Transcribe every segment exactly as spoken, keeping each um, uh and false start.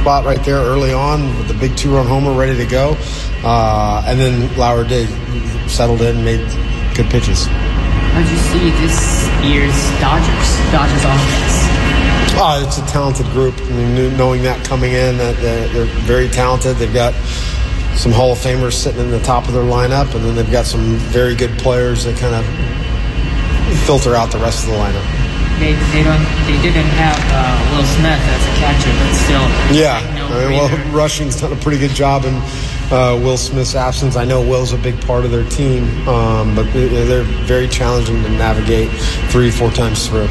spot right there early on with the big two-run homer ready to go. Uh, and then Lauer did settled in and made good pitches. How did you see this year's Dodgers, Dodgers offense? Oh, it's a talented group. I mean, knowing that coming in, that they're very talented. They've got some Hall of Famers sitting in the top of their lineup, and then they've got some very good players that kind of filter out the rest of the lineup. They they don't they didn't have uh, Will Smith as a catcher, but still. Yeah, I mean, well, Rushing's done a pretty good job in uh, Will Smith's absence. I know Will's a big part of their team, um, but they're very challenging to navigate three, four times through.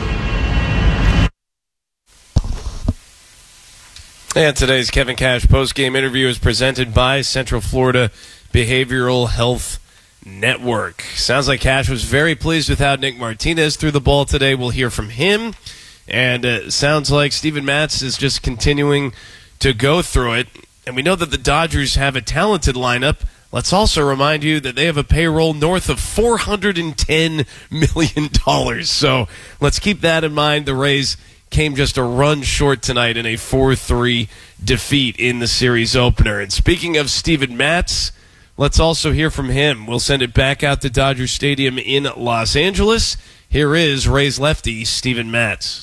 And today's Kevin Cash post-game interview is presented by Central Florida Behavioral Health Network. Sounds like Cash was very pleased with how Nick Martinez threw the ball today. We'll hear from him. And it uh, sounds like Steven Matz is just continuing to go through it. And we know that the Dodgers have a talented lineup. Let's also remind you that they have a payroll north of four hundred ten million dollars. So let's keep that in mind. The Rays came just a run short tonight in a four three defeat in the series opener. And speaking of Steven Matz, let's also hear from him. We'll send it back out to Dodger Stadium in Los Angeles. Here is Rays lefty Steven Matz.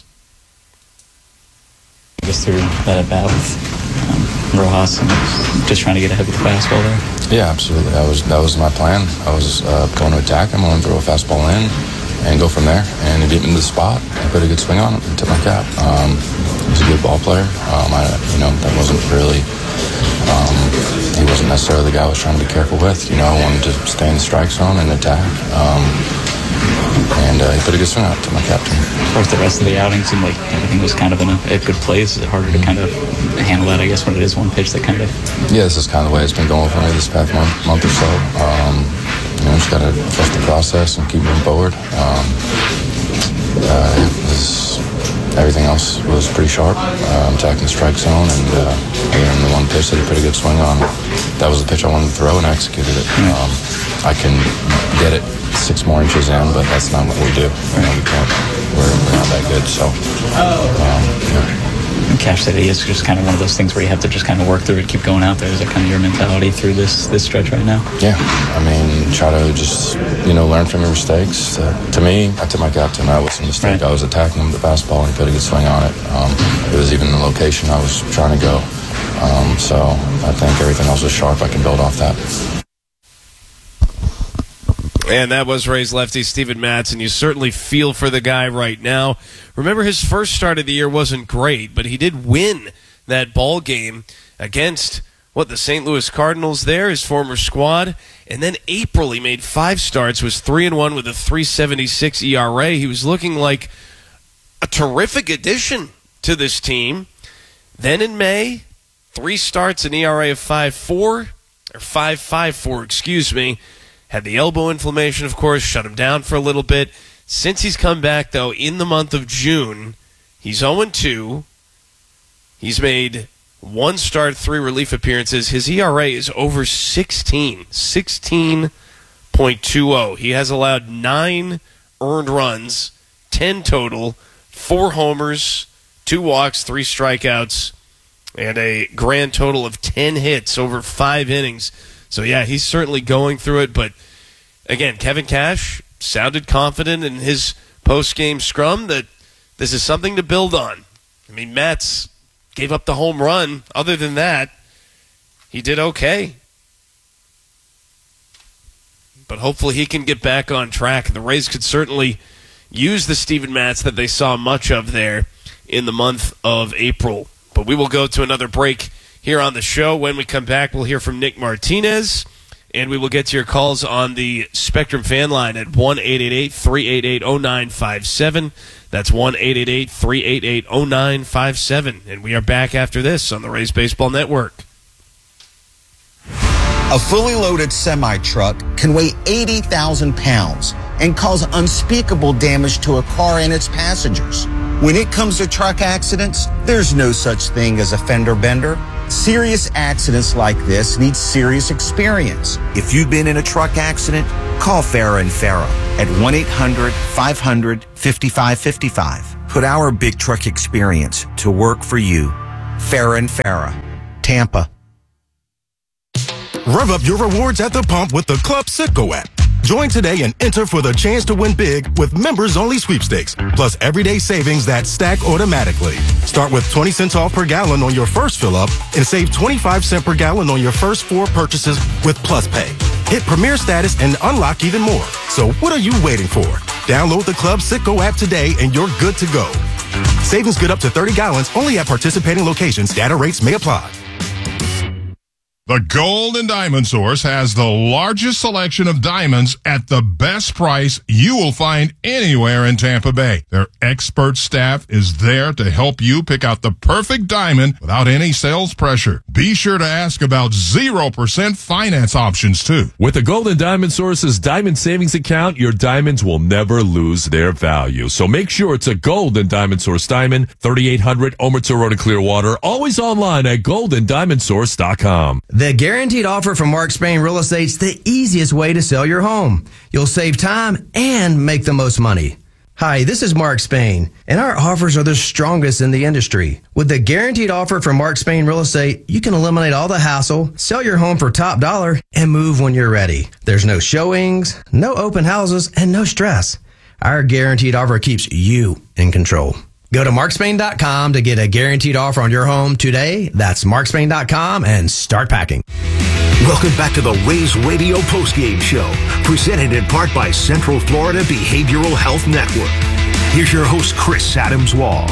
Just through that at bat with um, Rojas and just trying to get ahead with the fastball there. Yeah, absolutely. That was that was my plan. I was uh, going to attack him. I wanted to throw a fastball in and go from there. And he beat me to the spot. I put a good swing on him and took my cap. Um, he's a good ball player. Um, I, you know, that wasn't really. Um, he wasn't necessarily the guy I was trying to be careful with. You know, I wanted to stay in the strike zone and attack. Um, and uh, he put a good swing out to my captain. As far as the rest of the outing, seemed like everything was kind of in a, a good place. Is it harder to kind of handle that, I guess, when it is one pitch that kind of... Yeah, this is kind of the way it's been going for me this past month, month or so. Um, you know, just got to trust the process and keep moving forward. Um, uh, it was, everything else was pretty sharp. Um, attacking the strike zone, and uh, I gave him the one pitch that he put a good swing on. That was the pitch I wanted to throw, and I executed it. Um, I can get it six more inches in, but that's not what we do. You know, we can't. We're, we're not that good. So, um, yeah. And Cash said it is just kind of one of those things where you have to just kind of work through it, keep going out there. Is that kind of your mentality through this this stretch right now? Yeah, I mean, try to just you know learn from your mistakes. Uh, to me, I took my captain. I was a mistake. Right. I was attacking him with the fastball, and he put a good swing on it. Um, it was even the location I was trying to go. Um, so I think everything else was sharp. I can build off that. And that was Rays lefty Steven Matz, and you certainly feel for the guy right now. Remember, his first start of the year wasn't great, but he did win that ball game against, what, the Saint Louis Cardinals there, his former squad. And then April, he made five starts, was three and one with a three seventy-six E R A. He was looking like a terrific addition to this team. Then in May, three starts, an E R A of five four, or five five four, excuse me. Had the elbow inflammation, of course, shut him down for a little bit. Since he's come back, though, in the month of June, he's oh and two. He's made one start, three relief appearances. His E R A is over sixteen, sixteen point two oh. He has allowed nine earned runs, ten total, four homers, two walks, three strikeouts, and a grand total of ten hits over five innings. So, yeah, he's certainly going through it. But, again, Kevin Cash sounded confident in his post-game scrum that this is something to build on. I mean, Matz gave up the home run. Other than that, he did okay. But hopefully he can get back on track. The Rays could certainly use the Steven Matz that they saw much of there in the month of April. But we will go to another break here on the show. When we come back, we'll hear from Nick Martinez, and we will get to your calls on the Spectrum fan line at one eight eight eight, three eight eight, oh nine five seven. That's one eight eight eight, three eight eight, oh nine five seven. And we are back after this on the Rays Baseball Network. A fully loaded semi-truck can weigh eighty thousand pounds and cause unspeakable damage to a car and its passengers. When it comes to truck accidents, there's no such thing as a fender bender. Serious accidents like this need serious experience. If you've been in a truck accident, call Farah and Farah at one eight hundred, five hundred, five five five five. Put our big truck experience to work for you. Farrah and Farrah, Tampa. Rev up your rewards at the pump with the Club Citgo app. Join today and enter for the chance to win big with members-only sweepstakes, plus everyday savings that stack automatically. Start with twenty cents off per gallon on your first fill-up and save twenty-five cents per gallon on your first four purchases with Plus Pay. Hit Premier status and unlock even more. So what are you waiting for? Download the Club Citgo app today and you're good to go. Savings good up to thirty gallons only at participating locations. Data rates may apply. The Gold and Diamond Source has the largest selection of diamonds at the best price you will find anywhere in Tampa Bay. Their expert staff is there to help you pick out the perfect diamond without any sales pressure. Be sure to ask about zero percent finance options, too. With the Gold and Diamond Source's Diamond Savings Account, your diamonds will never lose their value. So make sure it's a Gold and Diamond Source diamond, thirty-eight hundred Omerta Road in Clearwater, always online at gold and diamond source dot com. The guaranteed offer from Mark Spain Real Estate's the easiest way to sell your home. You'll save time and make the most money. Hi, this is Mark Spain, and our offers are the strongest in the industry. With the guaranteed offer from Mark Spain Real Estate, you can eliminate all the hassle, sell your home for top dollar, and move when you're ready. There's no showings, no open houses, and no stress. Our guaranteed offer keeps you in control. Go to mark spain dot com to get a guaranteed offer on your home today. That's mark spain dot com and start packing. Welcome back to the Rays Radio Postgame Show, presented in part by Central Florida Behavioral Health Network. Here's your host, Chris Adams-Wall.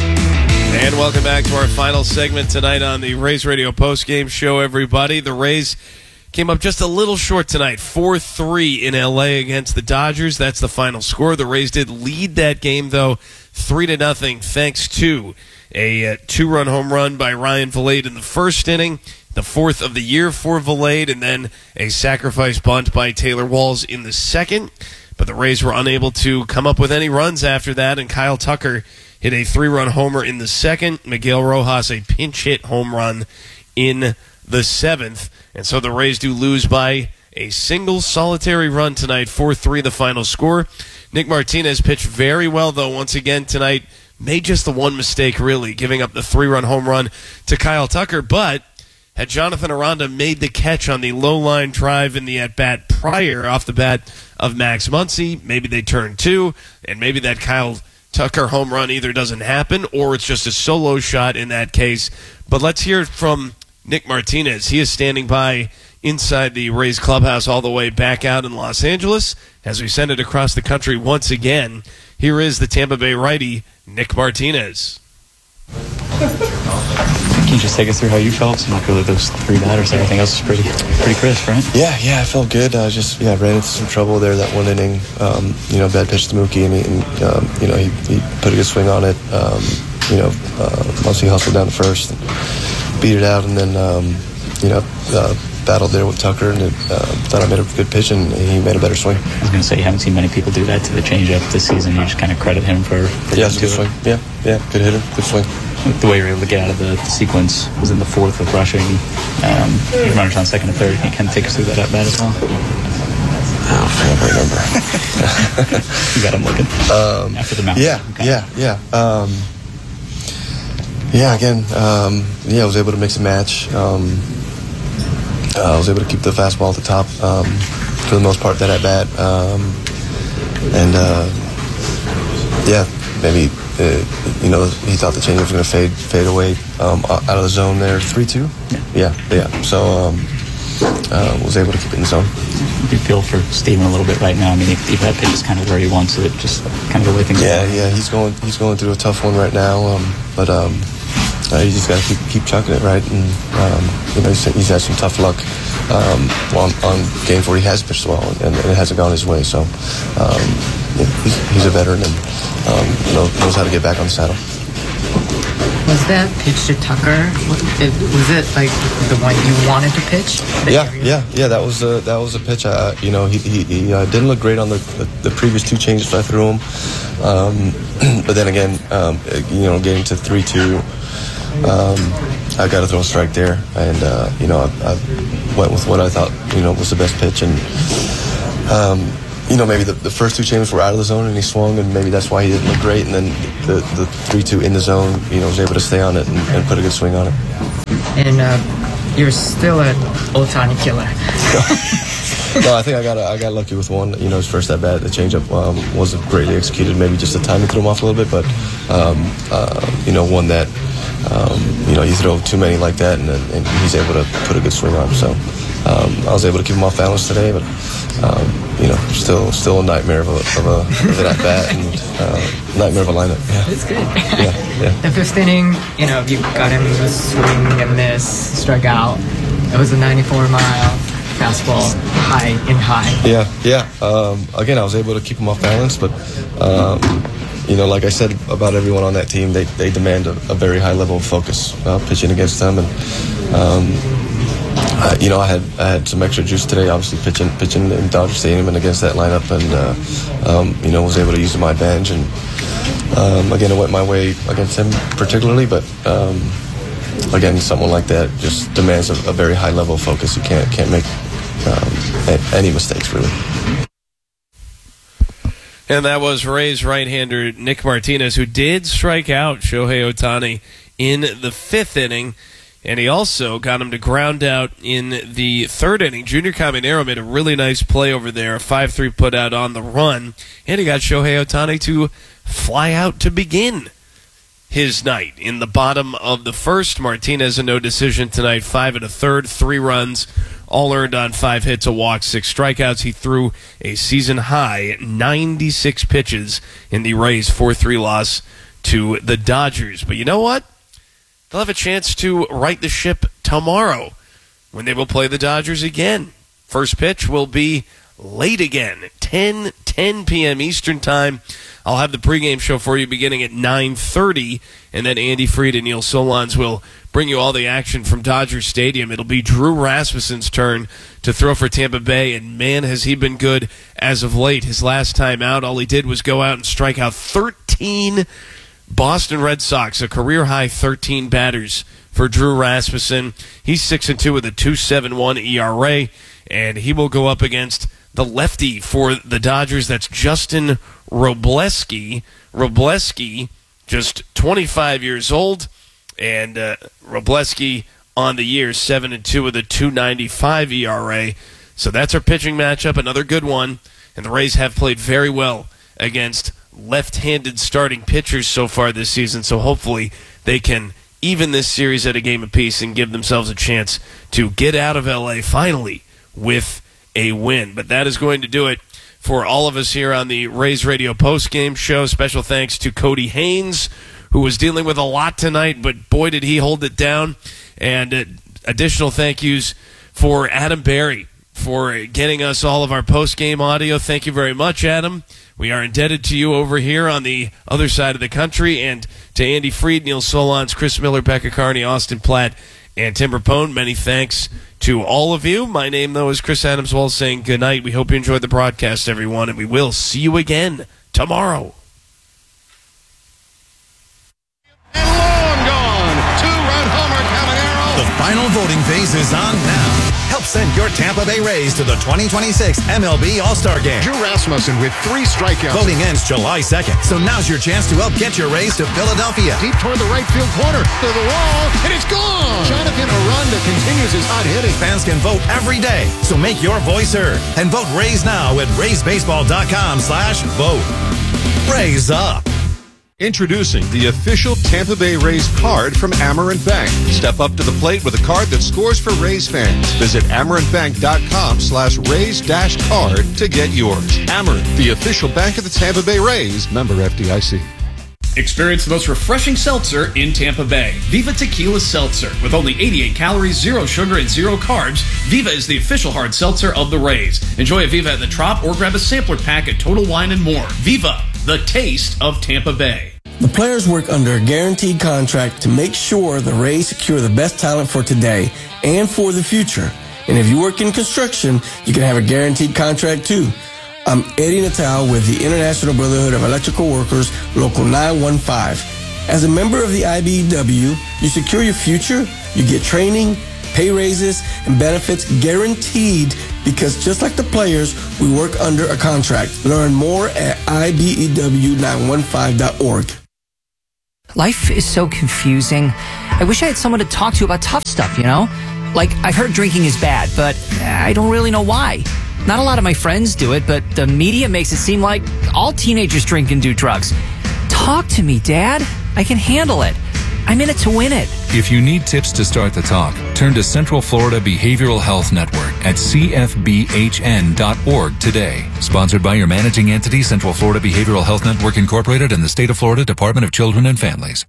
And welcome back to our final segment tonight on the Rays Radio Postgame Show, everybody. The Rays came up just a little short tonight, four three in L A against the Dodgers. That's the final score. The Rays did lead that game, though, three to nothing, thanks to a uh, two-run home run by Ryan Vilade in the first inning, the fourth of the year for Vilade, and then a sacrifice bunt by Taylor Walls in the second. But the Rays were unable to come up with any runs after that, and Kyle Tucker hit a three-run homer in the second. Miguel Rojas a pinch hit home run in the seventh. And so the Rays do lose by a single solitary run tonight, four three the final score. Nick Martinez pitched very well, though, once again tonight. Made just the one mistake, really, giving up the three-run home run to Kyle Tucker. But had Jonathan Aranda made the catch on the low-line drive in the at-bat prior off the bat of Max Muncy, maybe they turn two, and maybe that Kyle Tucker home run either doesn't happen or it's just a solo shot in that case. But let's hear it from Nick Martinez. He is standing by inside the Rays clubhouse all the way back out in Los Angeles as we send it across the country once again. Here is the Tampa Bay righty, Nick Martinez. Can you just take us through how you felt? Seemed like really those three batters, everything else is pretty pretty crisp, right? Yeah, yeah, I felt good. I just yeah ran into some trouble there that one inning. Um, you know, bad pitch to Mookie, and, he, and um, you know he, he put a good swing on it. Um, you know, uh, once he hustled down to first, and beat it out, and then um, you know uh, battled there with Tucker, and it, uh, thought I made a good pitch, and he made a better swing. I was going to say you haven't seen many people do that to the changeup this season. You just kind of credit him for, for yeah, it's a good swing. Yeah, yeah, good hitter, good swing. The way you were able to get out of the, the sequence was in the fourth with rushing. Um, runners on second and third. Can you kind of take us through that at bat as well? Oh, I don't remember. You got him looking um, after the mound. Yeah, okay. yeah, yeah. Um, yeah, again, um, yeah, I was able to mix and match. Um, uh, I was able to keep the fastball at the top um, for the most part that at bat. Um, and, uh, yeah, maybe... Uh, you know, he thought the changeup was going to fade fade away um, out of the zone there. three two? Yeah. yeah, yeah. So um, uh, was able to keep it in the zone. You feel for Steven a little bit right now. I mean, if, if that pitch is kind of where he wants it, just kind of the way things Yeah, are. yeah. He's going he's going through a tough one right now, um, but um, uh, you just got to keep keep chucking it, right? And um, you know, he's, he's had some tough luck um, on, on games where he has pitched well, and, and it hasn't gone his way. So um, yeah, he's, he's a veteran and um, knows how to get back on the saddle. Was that pitch to Tucker? Was it like the one you wanted to pitch? Yeah, yeah, yeah. That was a that was a pitch. Uh, you know, he he, he uh, didn't look great on the, the the previous two changes I threw him, um, but then again, um, you know, getting to three two, um, I got to throw a strike there, and uh, you know, I, I went with what I thought you know was the best pitch, and um, you know, maybe the, the first two changes were out of the zone and he swung, and maybe that's why he didn't look great. And then the the three two in the zone, you know, was able to stay on it and, and put a good swing on it. And uh, you're still an Ohtani killer. No, I think I got I got lucky with one. You know, his first at bat, the changeup um, wasn't greatly executed. Maybe just the timing threw him off a little bit, but um, uh, you know, one that um, you know you throw too many like that, and, and he's able to put a good swing on. So um, I was able to keep him off balance today, but um, you know, still still a nightmare of a of a of an at bat and uh, nightmare of a lineup. Yeah, it's good. Yeah, yeah. The fifth inning, you know, you got him to swing and miss, strike out. It was a ninety-four mile fastball, high and high. Yeah, yeah. Um, again, I was able to keep them off balance, but um, you know, like I said about everyone on that team, they they demand a, a very high level of focus uh, pitching against them, and um, I, you know, I had I had some extra juice today, obviously pitching pitching in Dodger Stadium and against that lineup, and uh, um, you know, was able to use my advantage, and um, again, it went my way against him particularly, but. Um, Again, someone like that just demands a, a very high level of focus. You can't can't make um, any mistakes, really. And that was Rays right-hander Nick Martinez, who did strike out Shohei Ohtani in the fifth inning, and he also got him to ground out in the third inning. Junior Caminero made a really nice play over there, a five three put out on the run, and he got Shohei Ohtani to fly out to begin his night. In the bottom of the first, Martinez a no decision tonight, five and a third, three runs, all earned on five hits, a walk, six strikeouts. He threw a season high ninety-six pitches in the Rays' four three loss to the Dodgers. But you know what? They'll have a chance to right the ship tomorrow when they will play the Dodgers again. First pitch will be late again, ten p.m. Eastern Time. I'll have the pregame show for you beginning at nine thirty, and then Andy Freed and Neil Solondz will bring you all the action from Dodger Stadium. It'll be Drew Rasmussen's turn to throw for Tampa Bay, and man, has he been good as of late. His last time out, all he did was go out and strike out thirteen Boston Red Sox, a career-high thirteen batters for Drew Rasmussen. He's six and two with a two point seven one E R A, and he will go up against the lefty for the Dodgers. That's Justin Robleski. Robleski, just twenty-five years old, and uh, Robleski on the year, seven and two with a two ninety-five E R A. So that's our pitching matchup, another good one. And the Rays have played very well against left-handed starting pitchers so far this season, so hopefully they can even this series at a game apiece and give themselves a chance to get out of L A finally with a win. But that is going to do it for all of us here on the Rays Radio postgame show. Special thanks to Cody Haynes, who was dealing with a lot tonight, but boy did he hold it down. And uh, additional thank yous for Adam Berry for getting us all of our postgame audio. Thank you very much, Adam. We are indebted to you over here on the other side of the country, and to Andy Freed, Neil Solondz, Chris Miller, Becca Carney, Austin Platt, and Tim Rapone. Many thanks to all of you. My name, though, is Chris Adams Wells saying good night. We hope you enjoyed the broadcast, everyone, and we will see you again tomorrow. And long gone. Two-run homer, Caminero. The final voting phase is on now. Help send your Tampa Bay Rays to the twenty twenty-six M L B All-Star Game. Drew Rasmussen with three strikeouts. Voting ends July second, so now's your chance to help get your Rays to Philadelphia. Deep toward the right field corner, to the wall, and it's gone! Jonathan Aranda continues his hot hitting. Fans can vote every day, so make your voice heard. And vote Rays now at rays baseball dot com slash vote. Rays up. Introducing the official Tampa Bay Rays card from Amerant Bank. Step up to the plate with a card that scores for Rays fans. Visit amerant bank dot com slash rays dash card to get yours. Amerant, the official bank of the Tampa Bay Rays. Member F D I C. Experience the most refreshing seltzer in Tampa Bay. Viva Tequila Seltzer. With only eighty-eight calories, zero sugar, and zero carbs, Viva is the official hard seltzer of the Rays. Enjoy a Viva at the Trop or grab a sampler pack at Total Wine and More. Viva, the taste of Tampa Bay. The players work under a guaranteed contract to make sure the Rays secure the best talent for today and for the future. And if you work in construction, you can have a guaranteed contract too. I'm Eddie Natal with the International Brotherhood of Electrical Workers, Local nine one five. As a member of the I B E W, you secure your future, you get training, pay raises, and benefits guaranteed Because just like the players, we work under a contract. Learn more at I B E W nine one five dot org. Life is so confusing. I wish I had someone to talk to about tough stuff, you know? Like, I've heard drinking is bad, but I don't really know why. Not a lot of my friends do it, but the media makes it seem like all teenagers drink and do drugs. Talk to me, Dad. I can handle it. I'm in it to win it. If you need tips to start the talk, turn to Central Florida Behavioral Health Network at C F B H N dot org today. Sponsored by your managing entity, Central Florida Behavioral Health Network Incorporated and the State of Florida Department of Children and Families.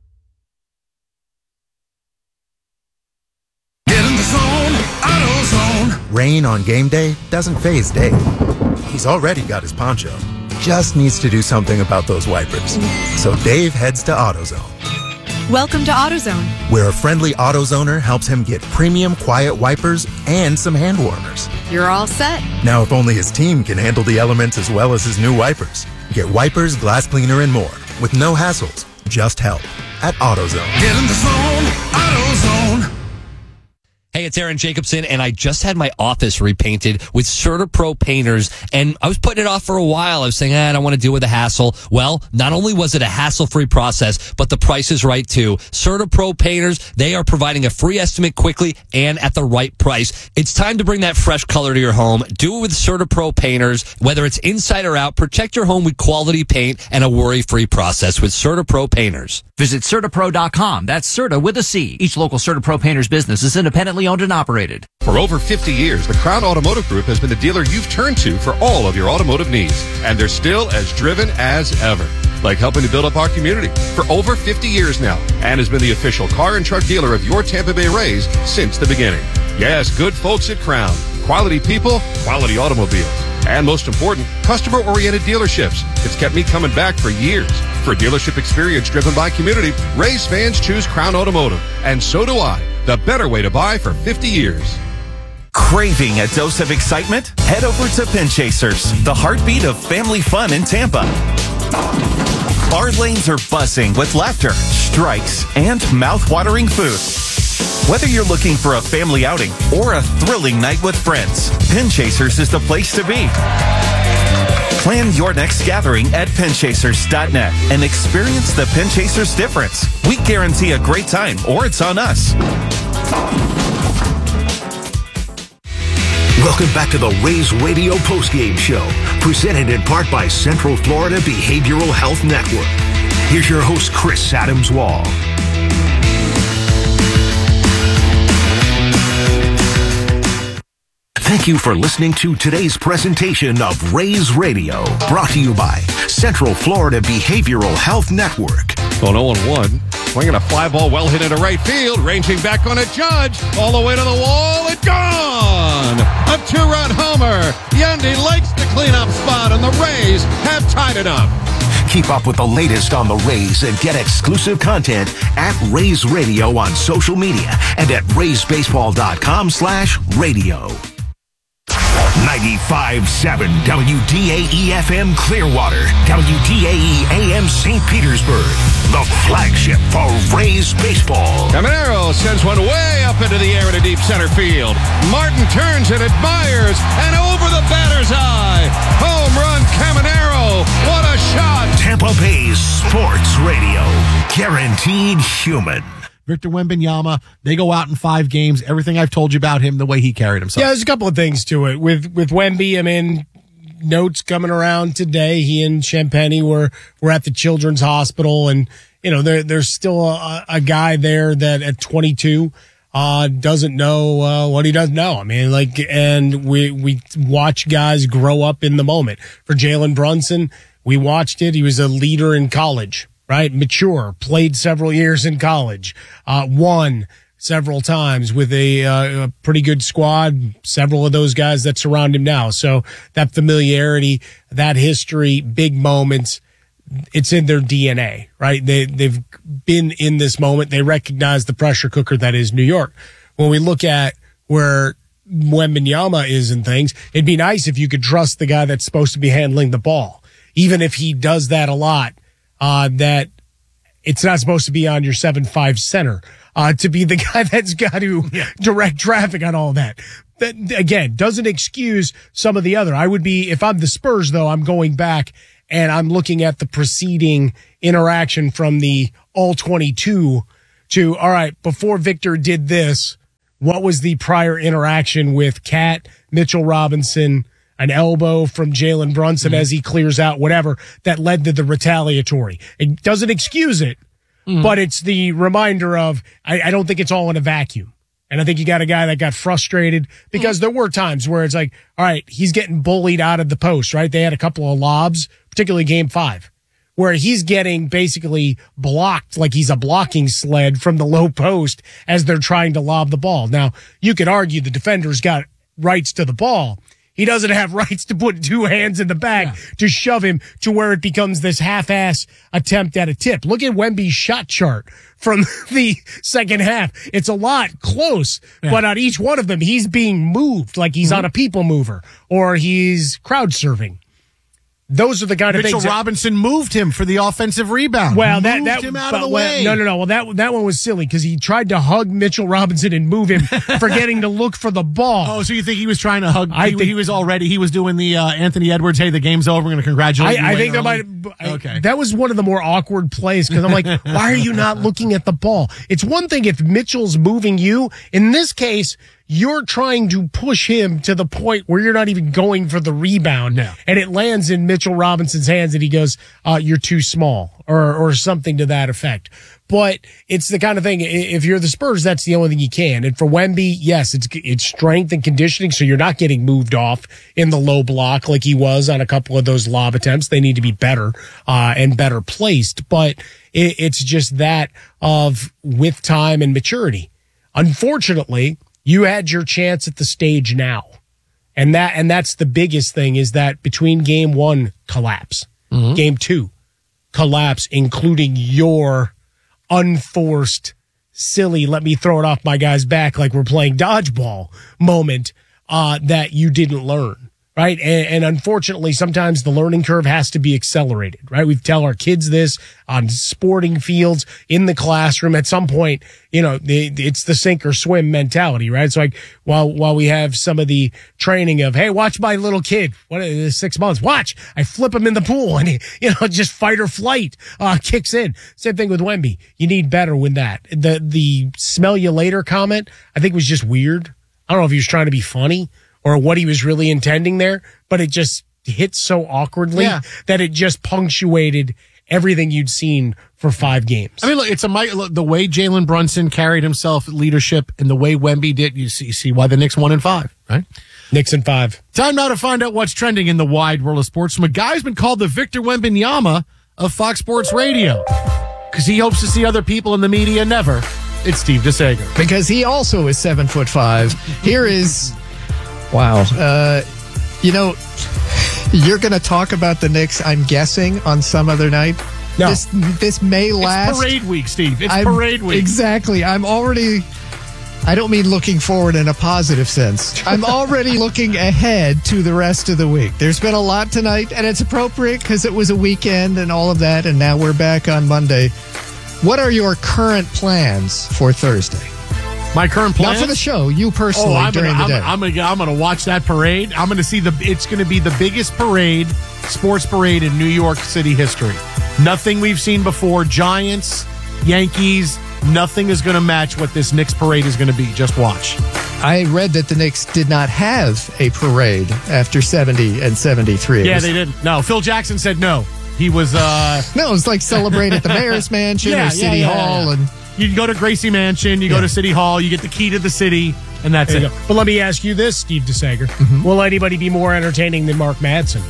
Get in the zone, AutoZone. Rain on game day doesn't faze Dave. He's already got his poncho. Just needs to do something about those wipers. So Dave heads to AutoZone. Welcome to AutoZone, where a friendly AutoZoner helps him get premium quiet wipers and some hand warmers. You're all set. Now, if only his team can handle the elements as well as his new wipers. Get wipers, glass cleaner, and more with no hassles, just help at AutoZone. Get in the zone, AutoZone. Hey, it's Aaron Jacobson, and I just had my office repainted with CertaPro painters, and I was putting it off for a while. I was saying, ah, I don't want to deal with the hassle. Well, not only was it a hassle-free process, but the price is right, too. CertaPro painters, they are providing a free estimate quickly and at the right price. It's time to bring that fresh color to your home. Do it with CertaPro painters. Whether it's inside or out, protect your home with quality paint and a worry-free process with CertaPro painters. Visit Certa Pro dot com. That's Certa with a C. Each local CertaPro painters business is independently owned and operated. For over fifty years, the Crown Automotive Group has been the dealer you've turned to for all of your automotive needs. And they're still as driven as ever. Like helping to build up our community for over fifty years now. And has been the official car and truck dealer of your Tampa Bay Rays since the beginning. Yes, good folks at Crown. Quality people, quality automobiles. And most important, customer-oriented dealerships. It's kept me coming back for years. For dealership experience driven by community, Rays fans choose Crown Automotive. And so do I. The better way to buy for fifty years. Craving a dose of excitement? Head over to Pin Chasers, the heartbeat of family fun in Tampa. Our lanes are buzzing with laughter, strikes, and mouth-watering food. Whether you're looking for a family outing or a thrilling night with friends, Pin Chasers is the place to be. Plan your next gathering at pin chasers dot net and experience the Pin Chasers difference. We guarantee a great time, or it's on us. Welcome back to the Rays Radio Postgame Show, presented in part by Central Florida Behavioral Health Network. Here's your host, Chris Adams-Wall. Thank you for listening to today's presentation of Rays Radio, brought to you by Central Florida Behavioral Health Network. Well, oh and one. Swinging a fly ball well hit into right field, ranging back on a Judge, all the way to the wall and gone! A two-run homer. Yandy likes the cleanup spot, and the Rays have tied it up. Keep up with the latest on the Rays and get exclusive content at Rays Radio on social media and at rays baseball dot com slash radio. ninety-five point seven W D A E F M Clearwater, W D A E A M Saint Petersburg, the flagship for Rays baseball. Caminero sends one way up into the air to deep center field. Martin turns and admires, and over the batter's eye. Home run, Caminero. What a shot. Tampa Bay's Sports Radio, guaranteed human. Victor Wembanyama, they go out in five games. Everything I've told you about him, the way he carried himself. Yeah, there's a couple of things to it. With with Wemby, I mean, notes coming around today. He and Champagny were were at the Children's Hospital, and you know, there there's still a, a guy there that at twenty-two uh, doesn't know uh, what he doesn't know. I mean, like, and we we watch guys grow up in the moment. For Jalen Brunson, we watched it. He was a leader in college. Right? Mature, played several years in college, uh, won several times with a, uh, a pretty good squad, several of those guys that surround him now. So that familiarity, that history, big moments, it's in their D N A, right? They, they've been in this moment. They recognize the pressure cooker that is New York. When we look at where Wembanyama is and things, it'd be nice if you could trust the guy that's supposed to be handling the ball. Even if he does that a lot, Uh, that it's not supposed to be on your seven five center, uh, to be the guy that's got to yeah. direct traffic on all that. that, again, doesn't excuse some of the other. I would be, if I'm the Spurs, though, I'm going back and I'm looking at the preceding interaction from the all twenty-two to, all right, before Victor did this, what was the prior interaction with Cat, Mitchell Robinson, an elbow from Jalen Brunson mm-hmm. as he clears out, whatever, that led to the retaliatory. It doesn't excuse it, mm-hmm. but it's the reminder of, I, I don't think it's all in a vacuum. And I think you got a guy that got frustrated because mm-hmm. there were times where it's like, all right, he's getting bullied out of the post, right? They had a couple of lobs, particularly game five, where he's getting basically blocked like he's a blocking sled from the low post as they're trying to lob the ball. Now, you could argue the defender's got rights to the ball. He doesn't have rights to put two hands in the bag yeah. to shove him to where it becomes this half-ass attempt at a tip. Look at Wemby's shot chart from the second half. It's a lot close, yeah. but on each one of them, he's being moved like he's mm-hmm. on a people mover or he's crowd surfing. Those are the kind of Mitchell things. Mitchell Robinson moved him for the offensive rebound. Well, that moved that him out but, of the well, way. No, no, no. Well, that that one was silly because he tried to hug Mitchell Robinson and move him, forgetting to look for the ball. Oh, so you think he was trying to hug? I he, think he was already. He was doing the uh, Anthony Edwards. Hey, the game's over. We're going to congratulate. I, you I think that early. might. I, okay, that was one of the more awkward plays because I'm like, why are you not looking at the ball? It's one thing if Mitchell's moving you. In this case, you're trying to push him to the point where you're not even going for the rebound. No. And it lands in Mitchell Robinson's hands and he goes, uh, you're too small or, or something to that effect. But it's the kind of thing, if you're the Spurs, that's the only thing you can. And for Wemby, yes, it's it's strength and conditioning, so you're not getting moved off in the low block like he was on a couple of those lob attempts. They need to be better uh, and better placed. But it, it's just that of with time and maturity. Unfortunately, you had your chance at the stage now. And that and that's the biggest thing is that between game one, collapse. Mm-hmm. Game two, collapse, including your unforced, silly, let me throw it off my guy's back like we're playing dodgeball moment uh, that you didn't learn, right? And, and unfortunately, sometimes the learning curve has to be accelerated, right? We tell our kids this on sporting fields, in the classroom. At some point, you know, the, it's the sink or swim mentality, right? It's like while while we have some of the training of, hey, watch my little kid, what is six months? Watch, I flip him in the pool, and he, you know, just fight or flight uh, kicks in. Same thing with Wemby. You need better with that. The the smell you later comment, I think was just weird. I don't know if he was trying to be funny or what he was really intending there, but it just hit so awkwardly yeah. that it just punctuated everything you'd seen for five games. I mean, look, it's a look, the way Jalen Brunson carried himself, leadership, and the way Wemby did. You see, you see why the Knicks won in five, right? Knicks in five. Time now to find out what's trending in the wide world of sports from a guy who's been called the Victor Wembanyama of Fox Sports Radio because he hopes to see other people in the media never. It's Steve DeSager. Because he also is seven foot five. Here is, wow. Uh, you know, you're going to talk about the Knicks, I'm guessing, on some other night. No. This, this may last. It's parade week, Steve. It's I'm, parade week. Exactly. I'm already, I don't mean looking forward in a positive sense. I'm already looking ahead to the rest of the week. There's been a lot tonight, and it's appropriate because it was a weekend and all of that, and now we're back on Monday. What are your current plans for Thursday? My current plans? Not for the show, you personally, oh, I'm during gonna, the day. I'm, I'm gonna, I'm gonna watch that parade. I'm gonna see the. It's gonna be the biggest parade, sports parade in New York City history. Nothing we've seen before. Giants, Yankees. Nothing is gonna match what this Knicks parade is gonna be. Just watch. I read that the Knicks did not have a parade after seventy and seventy-three. Yeah, was, they didn't. No, Phil Jackson said no. He was. uh No, it was like celebrate at the mayor's mansion yeah, or City yeah, yeah, Hall, yeah. and you go to Gracie Mansion, you yeah. go to City Hall, you get the key to the city, and that's it. But let me ask you this, Steve DeSager. Mm-hmm. Will anybody be more entertaining than Mark Madsen?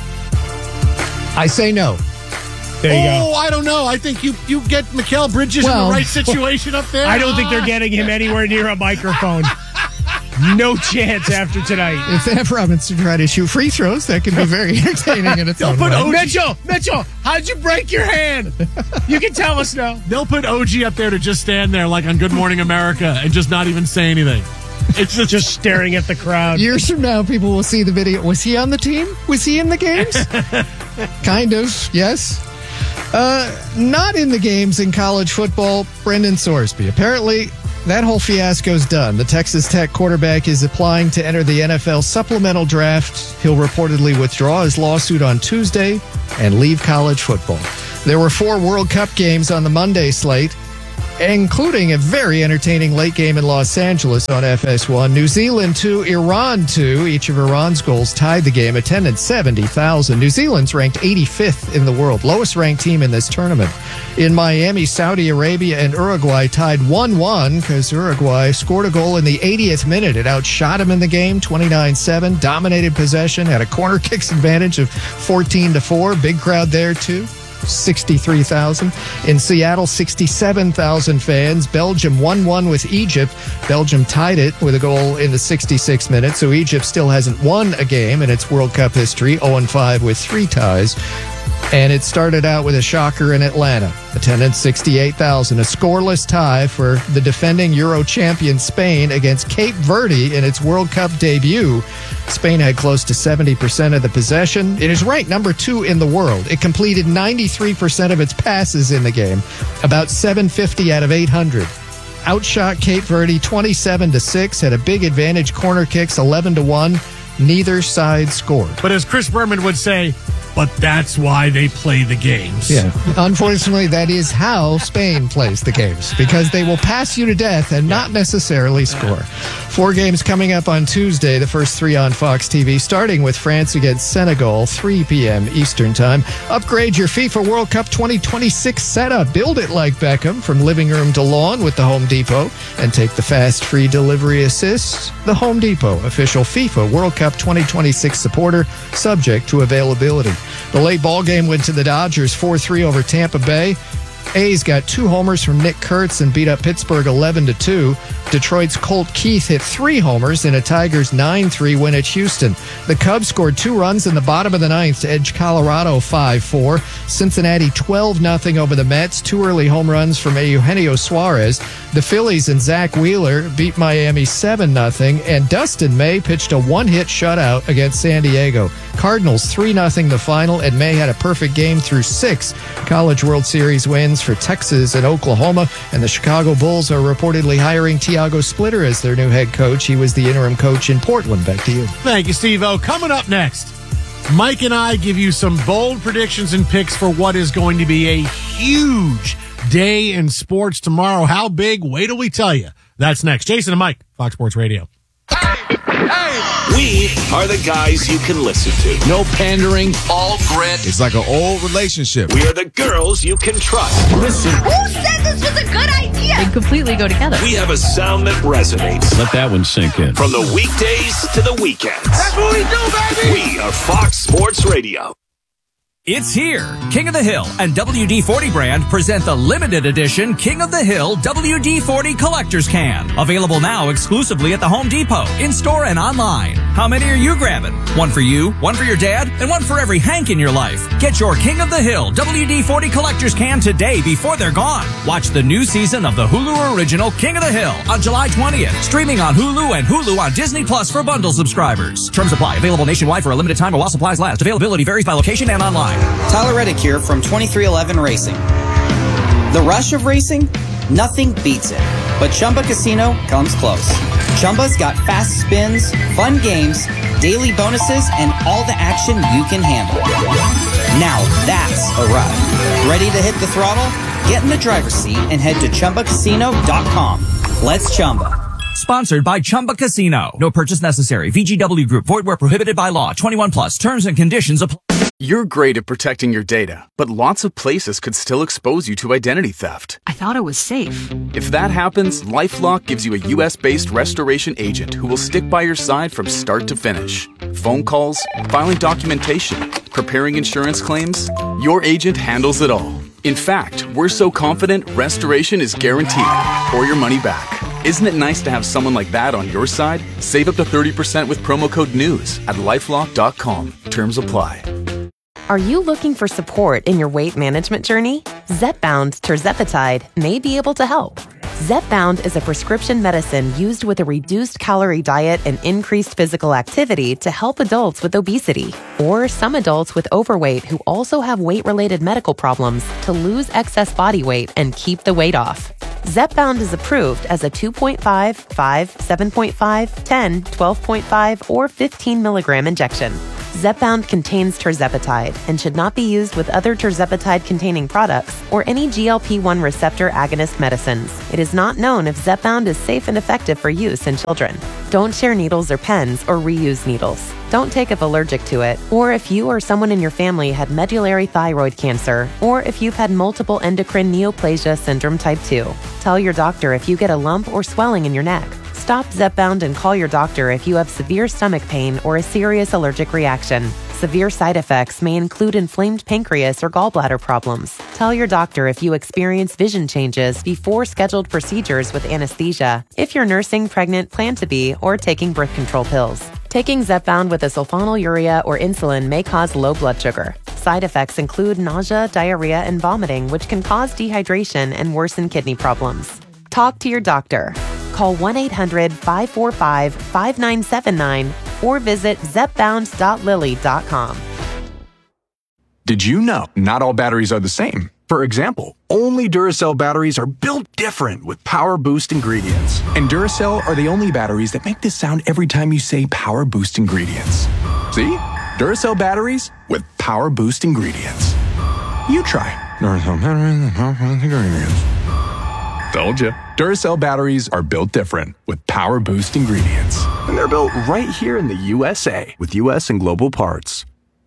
I say no. There you oh, go. I don't know. I think you you get Mikal Bridges well, in the right situation up there. I don't think they're getting him anywhere near a microphone. No chance after tonight. If they have Robinson try to shoot free throws, that can be very entertaining in its own put way. O G. Mitchell, Mitchell, how'd you break your hand? You can tell us now. They'll put O G up there to just stand there like on Good Morning America and just not even say anything. It's just, just staring at the crowd. Years from now, people will see the video. Was he on the team? Was he in the games? Kind of, yes. Uh, not in the games in college football, Brendan Sorsby. Apparently, that whole fiasco's done. The Texas Tech quarterback is applying to enter the N F L supplemental draft. He'll reportedly withdraw his lawsuit on Tuesday and leave college football. There were four World Cup games on the Monday slate, including a very entertaining late game in Los Angeles on F S one. New Zealand two, Iran two. Each of Iran's goals tied the game. Attendance seventy thousand. New Zealand's ranked eighty-fifth in the world, lowest ranked team in this tournament. In Miami, Saudi Arabia and Uruguay tied one one because Uruguay scored a goal in the eightieth minute. It outshot them in the game, twenty-nine seven, dominated possession, had a corner kicks advantage of fourteen to four. Big crowd there, too. sixty-three thousand. In Seattle, sixty-seven thousand fans. Belgium one one with Egypt. Belgium tied it with a goal in the sixty-sixth minute, so Egypt still hasn't won a game in its World Cup history, oh and five with three ties. And it started out with a shocker in Atlanta. Attendance sixty-eight thousand. A scoreless tie for the defending Euro champion Spain against Cape Verde in its World Cup debut. Spain had close to seventy percent of the possession. It is ranked number two in the world. It completed ninety-three percent of its passes in the game, about seven fifty out of eight hundred. Outshot Cape Verde twenty-seven to six, had a big advantage, corner kicks eleven to one. Neither side scored. But as Chris Berman would say, but that's why they play the games. Yeah. Unfortunately, that is how Spain plays the games, because they will pass you to death and not necessarily score. Four games coming up on Tuesday, the first three on Fox T V, starting with France against Senegal, three p.m. Eastern Time. Upgrade your FIFA World Cup twenty twenty-six setup. Build it like Beckham from living room to lawn with the Home Depot, and take the fast free delivery assist. The Home Depot, official FIFA World Cup twenty twenty-six supporter, subject to availability. The late ball game went to the Dodgers four three over Tampa Bay. A's got two homers from Nick Kurtz and beat up Pittsburgh eleven to two. Detroit's Colt Keith hit three homers in a Tigers nine three win at Houston. The Cubs scored two runs in the bottom of the ninth to edge Colorado five four. Cincinnati twelve nothing over the Mets. Two early home runs from Eugenio Suarez. The Phillies and Zach Wheeler beat Miami seven nothing. And Dustin May pitched a one-hit shutout against San Diego. Cardinals three nothing the final, and May had a perfect game through six College World Series wins for Texas and Oklahoma. And the Chicago Bulls are reportedly hiring Tiago Splitter as their new head coach. He was the interim coach in Portland. Back to you. Thank you, Steve-O. Coming up next, Mike and I give you some bold predictions and picks for what is going to be a huge day in sports tomorrow. How big? Wait till we tell you. That's next. Jason and Mike, Fox Sports Radio. We are the guys you can listen to. No pandering, all grit. It's like an old relationship. We are the girls you can trust. Listen. Who said this was a good idea? They completely go together. We have a sound that resonates. Let that one sink in. From the weekdays to the weekends. That's what we do, baby! We are Fox Sports Radio. It's here. King of the Hill and W D forty brand present the limited edition King of the Hill W D forty Collector's Can. Available now exclusively at the Home Depot, in-store and online. How many are you grabbing? One for you, one for your dad, and one for every Hank in your life. Get your King of the Hill W D forty Collector's Can today before they're gone. Watch the new season of the Hulu original King of the Hill on July twentieth. Streaming on Hulu and Hulu on Disney Plus for bundle subscribers. Terms apply. Available nationwide for a limited time or while supplies last. Availability varies by location and online. Tyler Reddick here from twenty-three eleven Racing. The rush of racing? Nothing beats it. But Chumba Casino comes close. Chumba's got fast spins, fun games, daily bonuses, and all the action you can handle. Now that's a ride. Ready to hit the throttle? Get in the driver's seat and head to Chumba Casino dot com. Let's Chumba. Sponsored by Chumba Casino. No purchase necessary. V G W Group. Void where prohibited by law. twenty-one plus. Terms and conditions apply. You're great at protecting your data, but lots of places could still expose you to identity theft. I thought it was safe. If that happens, LifeLock gives you a U S-based restoration agent who will stick by your side from start to finish. Phone calls, filing documentation, preparing insurance claims, your agent handles it all. In fact, we're so confident restoration is guaranteed, or your money back. Isn't it nice to have someone like that on your side? Save up to thirty percent with promo code NEWS at lifelock dot com. Terms apply. Are you looking for support in your weight management journey? Zepbound tirzepatide may be able to help. Zepbound is a prescription medicine used with a reduced calorie diet and increased physical activity to help adults with obesity or some adults with overweight who also have weight-related medical problems to lose excess body weight and keep the weight off. Zepbound is approved as a two point five, five, seven point five, ten, twelve point five, or fifteen milligram injection. Zepbound contains tirzepatide and should not be used with other tirzepatide-containing products or any G L P one receptor agonist medicines. It is not known if Zepbound is safe and effective for use in children. Don't share needles or pens or reuse needles. Don't take if allergic to it, or if you or someone in your family had medullary thyroid cancer, or if you've had multiple endocrine neoplasia syndrome type two. Tell your doctor if you get a lump or swelling in your neck. Stop Zepbound and call your doctor if you have severe stomach pain or a serious allergic reaction. Severe side effects may include inflamed pancreas or gallbladder problems. Tell your doctor if you experience vision changes before scheduled procedures with anesthesia, if you're nursing, pregnant, plan to be, or taking birth control pills. Taking Zepbound with a sulfonylurea or insulin may cause low blood sugar. Side effects include nausea, diarrhea, and vomiting, which can cause dehydration and worsen kidney problems. Talk to your doctor. Call one eight hundred, five four five, five nine seven nine or visit zepbound dot lilly dot com. Did you know not all batteries are the same? For example, only Duracell batteries are built different with Power Boost ingredients. And Duracell are the only batteries that make this sound every time you say Power Boost ingredients. See? Duracell batteries with Power Boost ingredients. You try. Duracell batteries with Power Boost ingredients. Told you. Duracell batteries are built different with Power Boost ingredients. And they're built right here in the U S A with U S and global parts.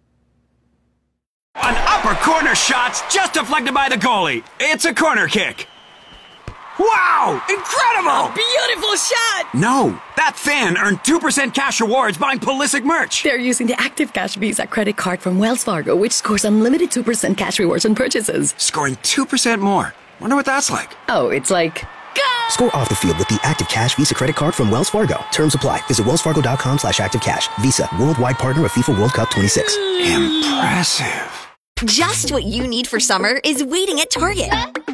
An upper corner shot's just deflected by the goalie. It's a corner kick. Wow! Incredible! Beautiful shot! No, that fan earned two percent cash rewards buying Pulisic merch. They're using the Active Cash Visa credit card from Wells Fargo, which scores unlimited two percent cash rewards on purchases. Scoring two percent more. Wonder what that's like. Oh, it's like... Score off the field with the Active Cash Visa credit card from Wells Fargo. Terms apply. Visit wellsfargo.com slash active cash. Visa, worldwide partner of FIFA World Cup twenty-six. Impressive. Just what you need for summer is waiting at Target.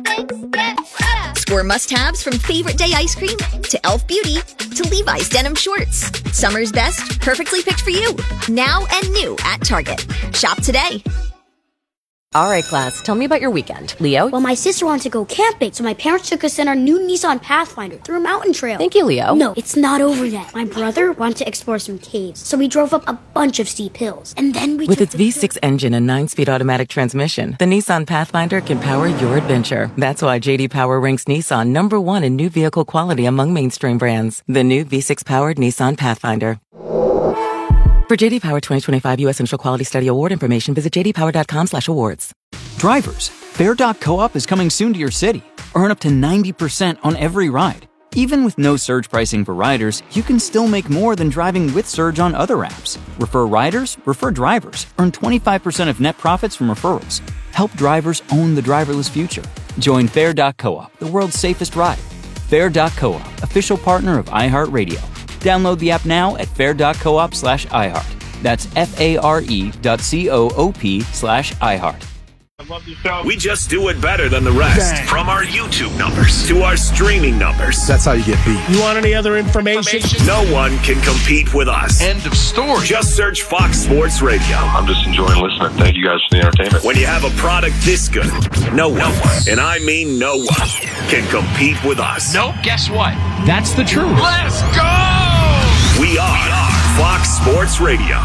Score must-haves from favorite day ice cream to e l f Beauty to Levi's denim shorts. Summer's best, perfectly picked for you. Now and new at Target. Shop today. All right, class, tell me about your weekend. Leo? Well, my sister wanted to go camping, so my parents took us in our new Nissan Pathfinder through a mountain trail. Thank you, Leo. No, it's not over yet. My brother wanted to explore some caves, so we drove up a bunch of steep hills. And then we With took its the V six engine and nine-speed automatic transmission, the Nissan Pathfinder can power your adventure. That's why J D Power ranks Nissan number one in new vehicle quality among mainstream brands. The new V six-powered Nissan Pathfinder. For J D Power twenty twenty-five U S Initial Quality Study Award information, visit jdpower.com slash awards. Drivers, Fair dot co-op is coming soon to your city. Earn up to ninety percent on every ride. Even with no surge pricing for riders, you can still make more than driving with Surge on other apps. Refer riders, refer drivers. Earn twenty-five percent of net profits from referrals. Help drivers own the driverless future. Join Fair dot co-op, the world's safest ride. Fair dot co-op, official partner of iHeartRadio. Download the app now at fair.coop slash iHeart. That's F-A-R-E dot C-O-O-P slash iHeart. We just do it better than the rest. Dang. From our YouTube numbers to our streaming numbers. That's how you get beat. You want any other information? No one can compete with us. End of story. Just search Fox Sports Radio. I'm just enjoying listening. Thank you guys for the entertainment. When you have a product this good, no one, and I mean no one, can compete with us. Nope, guess what? That's the truth. Let's go! We are, we are Fox Sports Radio.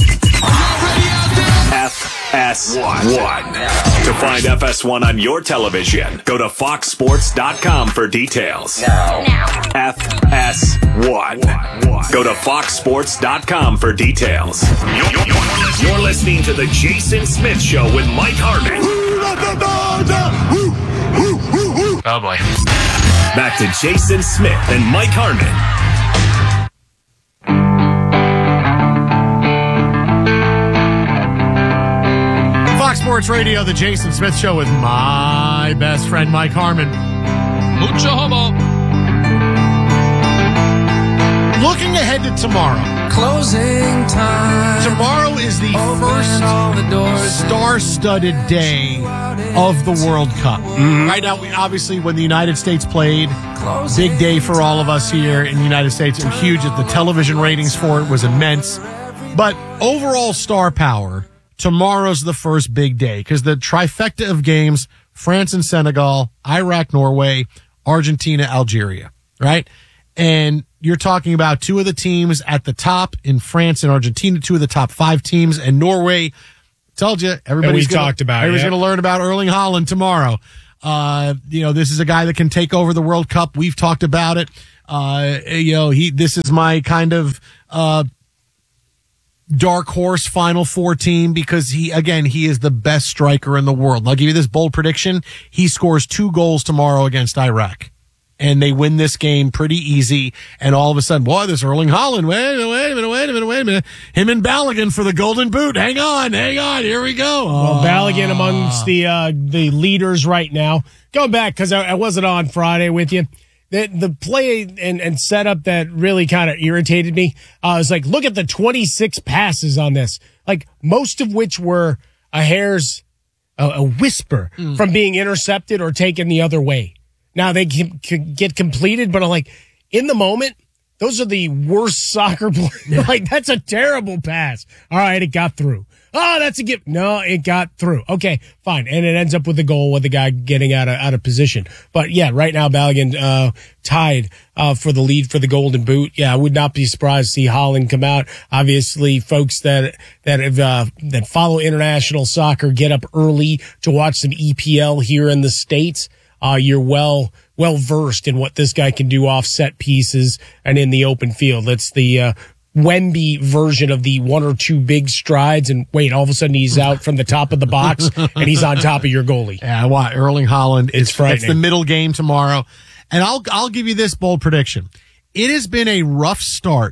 F S one. To find F S one on your television, go to fox sports dot com for details. Now. F S one. Go to fox sports dot com for details. You're listening to The Jason Smith Show with Mike Harmon. Oh boy. Back to Jason Smith and Mike Harmon. Fox Sports Radio, The Jason Smith Show with my best friend, Mike Harmon. Mucho homo. Looking ahead to tomorrow. Closing time. Tomorrow is the Open first all the doors. star-studded day of the World Cup. Mm-hmm. Right now, we, obviously, when the United States played, big day for all of us here in the United States. It was huge. The television ratings for it was immense. But overall star power, tomorrow's the first big day because the trifecta of games, France and Senegal, Iraq, Norway, Argentina, Algeria, right? And you're talking about two of the teams at the top in France and Argentina, two of the top five teams, and Norway. Told you, everybody's we gonna, talked about it, everybody's yeah. going to learn about Erling Haaland tomorrow. Uh, you know, this is a guy that can take over the World Cup. We've talked about it. Uh, you know, he, this is my kind of, uh, dark horse Final Four team because he, again, he is the best striker in the world. I'll give you this bold prediction. He scores two goals tomorrow against Iraq. And they win this game pretty easy. And all of a sudden, boy, this Erling Haaland, wait a minute, wait a minute, wait a minute, wait a minute. Him and Balogun for the Golden Boot. Hang on, hang on, here we go. Well, Balogun amongst the uh, the leaders right now. Going back, because I, I wasn't on Friday with you. The, the play and, and setup that really kind of irritated me, uh, I was like, look at the twenty-six passes on this. Like, most of which were a hair's, a, a whisper mm. from being intercepted or taken the other way. Now they can, can get completed, but I'm like, in the moment, those are the worst soccer players. Yeah. Like, that's a terrible pass. All right, it got through. Oh, that's a gift. No, it got through. Okay, fine. And it ends up with the goal with the guy getting out of out of position. But yeah, right now Balogun uh, tied uh, for the lead for the Golden Boot. Yeah, I would not be surprised to see Haaland come out. Obviously, folks that that have uh, that follow international soccer get up early to watch some E P L here in the States. Uh, you're well, well versed in what this guy can do off set pieces and in the open field. That's the, uh, Wemby version of the one or two big strides. And wait, all of a sudden he's out from the top of the box and he's on top of your goalie. Yeah, why? Erling Haaland. It's frightening. It's the middle game tomorrow. And I'll, I'll give you this bold prediction. It has been a rough start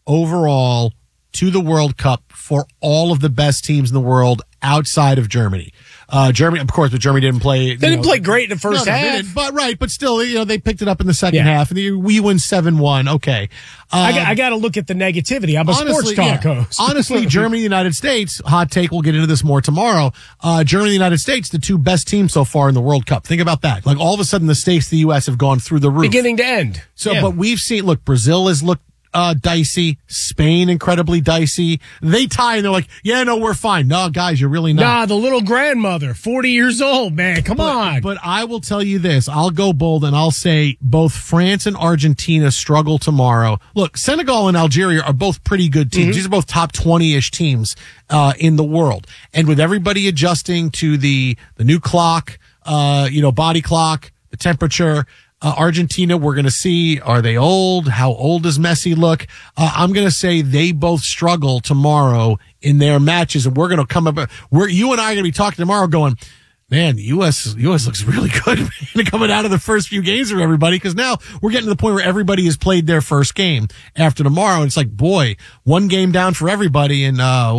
overall to the World Cup for all of the best teams in the world outside of Germany. Uh, Germany, of course, but Germany didn't play. They didn't know, play great in the first no, half. Didn't, but right, but still, you know, they picked it up in the second yeah. half, and we win seven one. Okay. Um, I, got, I got to look at the negativity. I'm a honestly, sports talk yeah. host. Honestly, Germany, the United States, hot take, we'll get into this more tomorrow. Uh, Germany, the United States, the two best teams so far in the World Cup. Think about that. Like, all of a sudden, the States, the U S have gone through the roof. Beginning to end. So, yeah. but we've seen, look, Brazil has looked Uh, dicey. Spain, incredibly dicey. They tie and they're like, yeah, no, we're fine. No, guys, you're really not. Nah, the little grandmother, forty years old, man. Come but, on. But I will tell you this. I'll go bold and I'll say both France and Argentina struggle tomorrow. Look, Senegal and Algeria are both pretty good teams. Mm-hmm. These are both top twenty-ish teams, uh, in the world. And with everybody adjusting to the, the new clock, uh, you know, body clock, the temperature, Uh, Argentina, we're going to see, are they old? How old does Messi look? Uh, I'm going to say they both struggle tomorrow in their matches, and we're going to come up, we're, you and I are going to be talking tomorrow going, man, the U S U S looks really good man, coming out of the first few games for everybody, because now we're getting to the point where everybody has played their first game after tomorrow, and it's like, boy, one game down for everybody, and uh,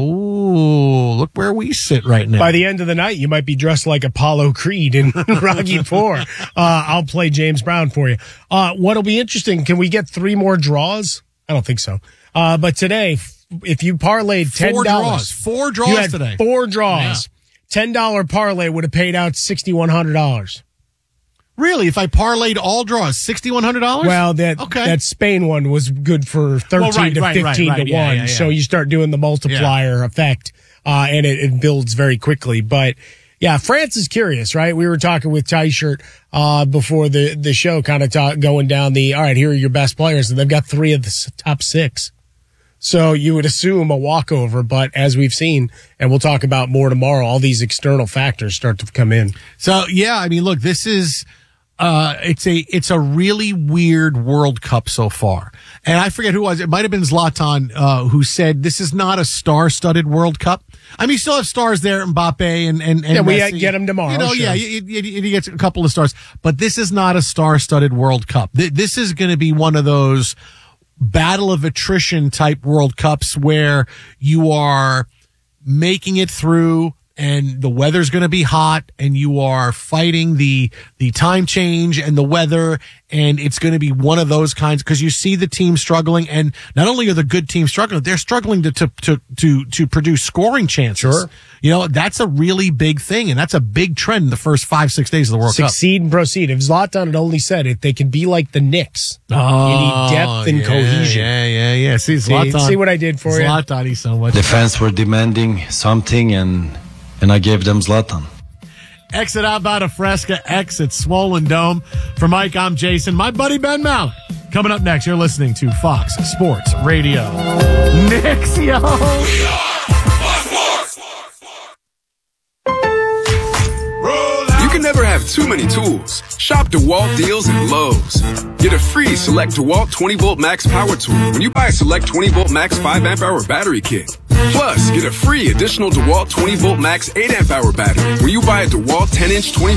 ooh, look where we sit right now. By the end of the night, you might be dressed like Apollo Creed in Rocky Four. Uh, I'll play James Brown for you. Uh, what'll be interesting, can we get three more draws? I don't think so. Uh, but today, if you parlayed ten dollars. Four draws. Four draws you had today. Four draws. Yeah. ten dollars parlay would have paid out six thousand one hundred dollars. Really? If I parlayed all draws, six thousand one hundred dollars? Well, that okay. that Spain one was good for thirteen well, right, to right, fifteen right, right. to Yeah, one. yeah, yeah. So you start doing the multiplier yeah. effect, uh, and it, it builds very quickly. But yeah, France is curious, right? We were talking with Ty Shirt uh, before the, the show, kind of ta- going down the, all right, here are your best players. And they've got three of the top six. So you would assume a walkover, but as we've seen, and we'll talk about more tomorrow, all these external factors start to come in. So, yeah, I mean, look, this is, uh, it's a, it's a really weird World Cup so far. And I forget who it was. It might have been Zlatan, uh, who said this is not a star-studded World Cup. I mean, you still have stars there, Mbappe and, and, and yeah, we Messi. get them tomorrow. You know, sure. yeah, you, you, you get a couple of stars, but this is not a star-studded World Cup. This is going to be one of those battle of attrition type World Cups where you are making it through and the weather's going to be hot and you are fighting the, the time change and the weather. And it's going to be one of those kinds because you see the team struggling, and not only are the good teams struggling, they're struggling to, to, to, to, to produce scoring chances. Sure. You know, that's a really big thing, and that's a big trend in the first five, six days of the World Succeed Cup. Succeed and proceed. If Zlatan had only said it, they can be like the Knicks. Oh, you need depth and yeah, cohesion. Yeah, yeah, yeah. See, Zlatan. See, see what I did for Zlatan, you? Zlatan, he's so much. The fans were demanding something, and and I gave them Zlatan. Exit out by the Fresca, exit Swollen Dome. For Mike, I'm Jason. My buddy Ben Mallett. Coming up next, you're listening to Fox Sports Radio. Knicks, yo! You can never have too many tools. Shop DeWalt deals at Lowe's. Get a free Select DeWalt twenty volt Max Power Tool when you buy a Select twenty volt Max five amp hour battery kit. Plus, get a free additional DeWalt twenty volt Max eight amp hour battery when you buy a DeWalt ten inch twenty